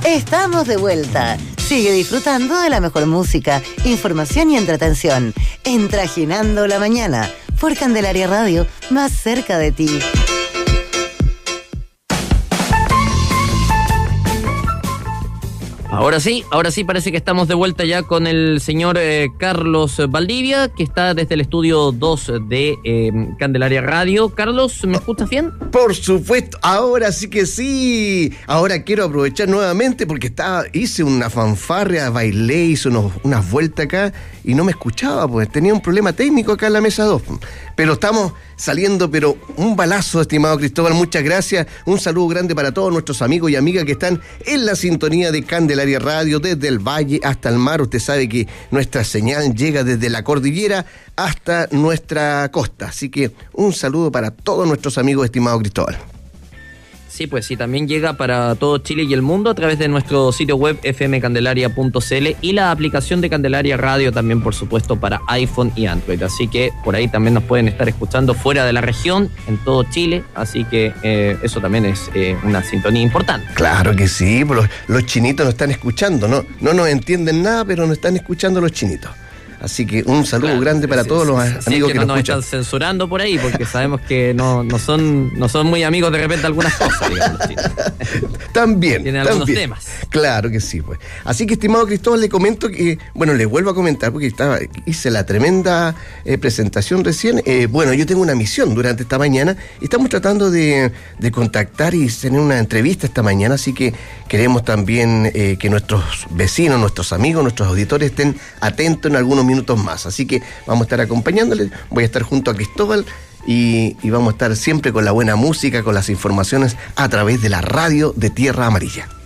Estamos de vuelta. Sigue disfrutando de la mejor música, información y entretención. En Trajinando la Mañana, por Candelaria Radio, más cerca de ti. Ahora sí, parece que estamos de vuelta ya con el señor Carlos Valdivia, que está desde el estudio 2 de Candelaria Radio. Carlos, ¿me escuchas bien? Por supuesto, ahora sí que sí. Ahora quiero aprovechar nuevamente porque hice una fanfarria, bailé, hice unas vueltas acá y no me escuchaba, pues tenía un problema técnico acá en la mesa 2. Pero estamos saliendo, pero un balazo, estimado Cristóbal, muchas gracias. Un saludo grande para todos nuestros amigos y amigas que están en la sintonía de Candelaria Radio, desde el valle hasta el mar. Usted sabe que nuestra señal llega desde la cordillera hasta nuestra costa. Así que un saludo para todos nuestros amigos, estimado Cristóbal. Sí, pues sí, también llega para todo Chile y el mundo a través de nuestro sitio web fmcandelaria.cl y la aplicación de Candelaria Radio también, por supuesto, para iPhone y Android. Así que por ahí también nos pueden estar escuchando fuera de la región, en todo Chile. Así que eso también es una sintonía importante. Claro que sí, los chinitos nos están escuchando, ¿no? No nos entienden nada, pero nos están escuchando los chinitos. Así que un saludo grande para todos los amigos que nos escuchan. Están censurando por ahí, porque sabemos que no son muy amigos de repente algunas cosas, digamos. También. Tienen algunos temas. Claro que sí, pues. Así que, estimado Cristóbal, le comento que, le vuelvo a comentar, porque hice la tremenda presentación recién. Yo tengo una misión durante esta mañana y estamos tratando de contactar y tener una entrevista esta mañana, así que queremos también que nuestros vecinos, nuestros amigos, nuestros auditores estén atentos en algunos minutos más. Así que vamos a estar acompañándoles, voy a estar junto a Cristóbal y vamos a estar siempre con la buena música, con las informaciones a través de la radio de Tierra Amarilla.